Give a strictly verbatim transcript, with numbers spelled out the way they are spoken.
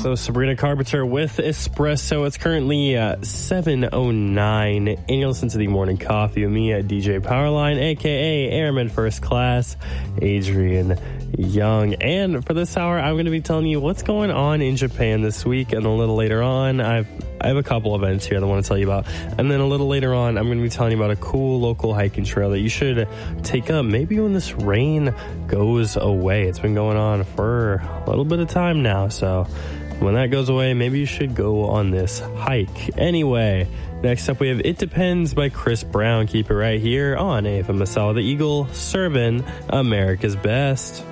So Sabrina Carpenter with Espresso. It's currently uh, seven oh nine, and you listen to the Morning Coffee with me at D J Powerline, a k a. Airman First Class, Adrian Young. And for this hour, I'm going to be telling you what's going on in Japan this week, and a little later on, I've I have a couple events here that I want to tell you about. And then a little later on, I'm going to be telling you about a cool local hiking trail that you should take up maybe when this rain goes away. It's been going on for a little bit of time now, so when that goes away, maybe you should go on this hike. Anyway, next up we have It Depends by Chris Brown. Keep it right here on A F M Masala the Eagle, serving America's best.